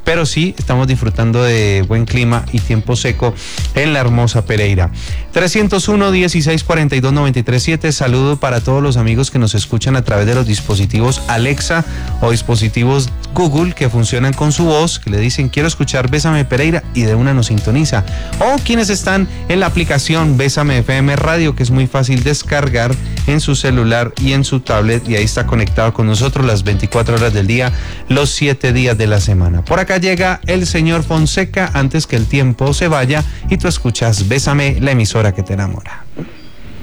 pero sí estamos disfrutando de buen clima y tiempo seco en la hermosa Pereira. 301-1642-937, saludo para todos los amigos que nos escuchan a través de los dispositivos Alexa o dispositivos Google que funcionan con su voz, que le dicen quiero escuchar Bésame Pereira y de una nos sintoniza. O quienes están en la aplicación Bésame FM Radio, que es muy fácil descargar en su celular y en su tablet, y ahí está conectado con nosotros las 24 horas del día, los 7 días de la semana. Por acá llega el señor Fonseca antes que el tiempo se vaya y tú escuchas Bésame, la emisora que te enamora.